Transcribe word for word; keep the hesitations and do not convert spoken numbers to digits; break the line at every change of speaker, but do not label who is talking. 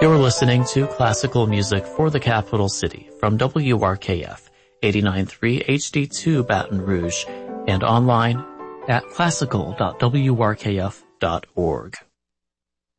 You're listening to classical music for the capital city from W R K F eighty-nine point three H D two Baton Rouge and online at classical dot w r k f dot org.